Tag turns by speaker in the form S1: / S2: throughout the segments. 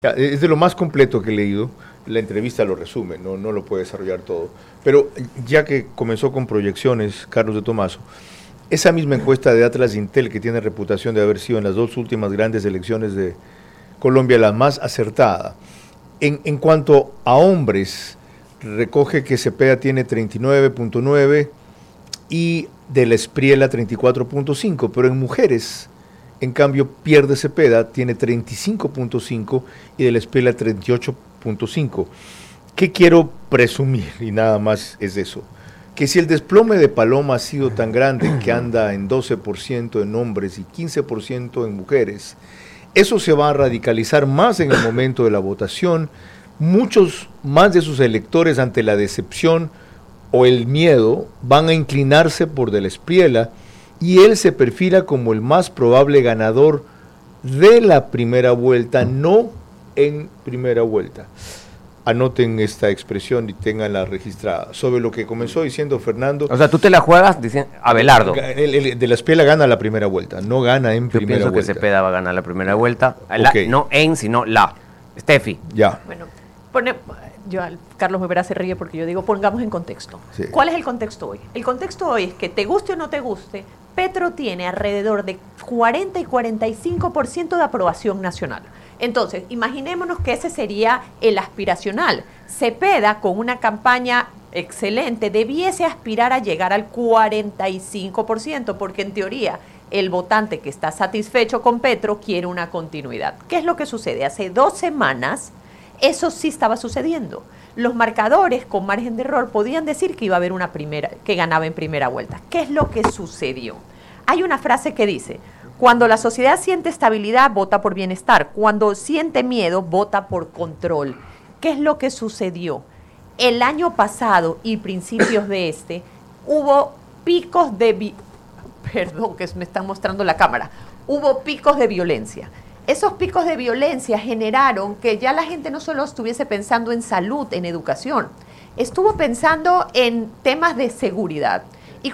S1: Es de lo más completo que he leído. La entrevista lo resume, no lo puede desarrollar todo. Pero ya que comenzó con proyecciones, Carlos de Tomaso, esa misma encuesta de Atlas Intel, que tiene reputación de haber sido en las dos últimas grandes elecciones de Colombia la más acertada, en cuanto a hombres, recoge que Cepeda tiene 39.9 y de la Espriella 34.5, pero en mujeres, en cambio, pierde Cepeda, tiene 35.5 y de la Espriella 38.5. ¿Qué quiero presumir? Y nada más es eso. Que si el desplome de Paloma ha sido tan grande, que anda en 12% en hombres y 15% en mujeres, eso se va a radicalizar más en el momento de la votación. Muchos más de sus electores, ante la decepción o el miedo, van a inclinarse por de la Espriella, y él se perfila como el más probable ganador de la primera vuelta, no en primera vuelta. Anoten esta expresión y tenganla registrada. Sobre lo que comenzó diciendo Fernando.
S2: O sea, tú te la juegas diciendo Abelardo.
S1: De la Espriella gana la primera vuelta, no gana en primera vuelta.
S2: Yo pienso que Cepeda va a ganar la primera vuelta.
S1: Okay.
S2: No en, sino la. Steffi.
S1: Ya.
S3: Bueno, Carlos Movera se ríe porque yo digo, pongamos en contexto.
S1: Sí.
S3: ¿Cuál es el contexto hoy? El contexto hoy es que, te guste o no te guste, Petro tiene alrededor de 40 y 45% de aprobación nacional. Entonces, imaginémonos que ese sería el aspiracional. Cepeda, con una campaña excelente, debiese aspirar a llegar al 45%, porque en teoría el votante que está satisfecho con Petro quiere una continuidad. ¿Qué es lo que sucede? Hace 2 semanas eso sí estaba sucediendo. Los marcadores con margen de error podían decir que iba a haber que ganaba en primera vuelta. ¿Qué es lo que sucedió? Hay una frase que dice: cuando la sociedad siente estabilidad, vota por bienestar. Cuando siente miedo, vota por control. ¿Qué es lo que sucedió? El año pasado y principios de hubo picos de... Perdón, que me están mostrando la cámara. Hubo picos de violencia. Esos picos de violencia generaron que ya la gente no solo estuviese pensando en salud, en educación, estuvo pensando en temas de seguridad. Y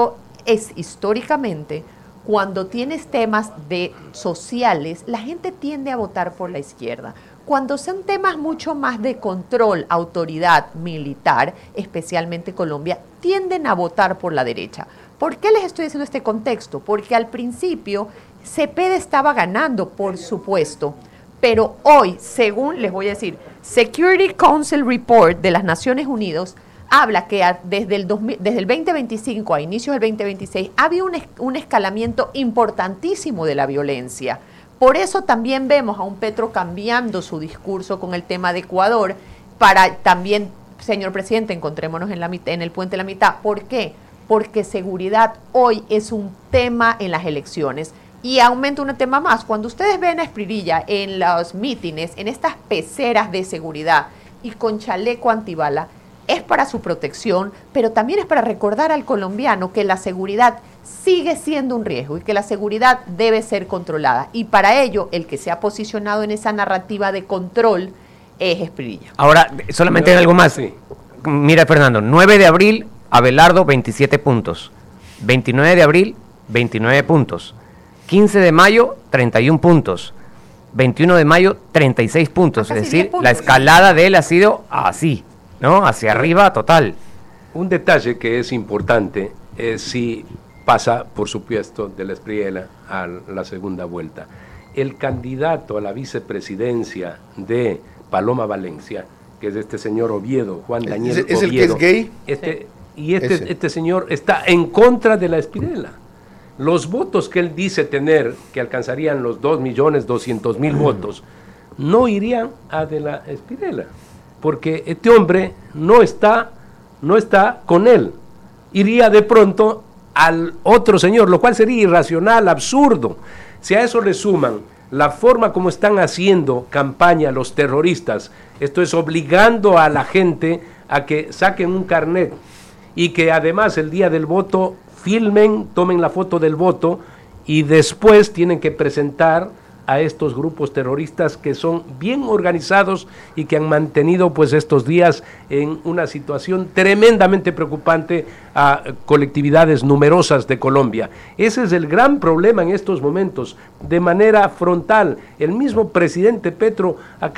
S3: históricamente, cuando tienes temas sociales, la gente tiende a votar por la izquierda. Cuando son temas mucho más de control, autoridad militar, especialmente Colombia, tienden a votar por la derecha. ¿Por qué les estoy diciendo este contexto? Porque al principio Cepeda estaba ganando, por supuesto, pero hoy, según les voy a decir, Security Council Report de las Naciones Unidas habla que desde el 2025 a inicios del 2026 había un escalamiento importantísimo de la violencia. Por eso también vemos a un Petro cambiando su discurso con el tema de Ecuador, para también, señor presidente, encontrémonos en el puente de la mitad. ¿Por qué? Porque seguridad hoy es un tema en las elecciones. Y aumenta un tema más. Cuando ustedes ven a Espriella en los mítines, en estas peceras de seguridad y con chaleco antibala, es para su protección, pero también es para recordar al colombiano que la seguridad sigue siendo un riesgo y que la seguridad debe ser controlada. Y para ello, el que se ha posicionado en esa narrativa de control es Espriella.
S2: Ahora, solamente algo más. Sí. Mira, Fernando, 9 de abril, Abelardo, 27 puntos. 29 de abril, 29 puntos. 15 de mayo, 31 puntos. 21 de mayo, 36 puntos. Es decir, la escalada de él ha sido así, ¿no? Hacia arriba, total.
S4: Un detalle que es importante es si pasa, por supuesto, de la Espriella a la segunda vuelta. El candidato a la vicepresidencia de Paloma Valencia, que es este señor Oviedo, Juan Daniel Oviedo.
S1: ¿Es el que es gay?
S4: Este señor está en contra de la Espriella. Los votos que él dice tener, que alcanzarían los 2.200.000 votos, no irían a de la Espriella, porque este hombre no está con él. Iría de pronto al otro señor, lo cual sería irracional, absurdo. Si a eso le suman la forma como están haciendo campaña los terroristas, esto es obligando a la gente a que saquen un carnet y que además el día del voto filmen, tomen la foto del voto y después tienen que presentar a estos grupos terroristas que son bien organizados y que han mantenido pues estos días en una situación tremendamente preocupante a colectividades numerosas de Colombia. Ese es el gran problema en estos momentos, de manera frontal. El mismo presidente Petro acaba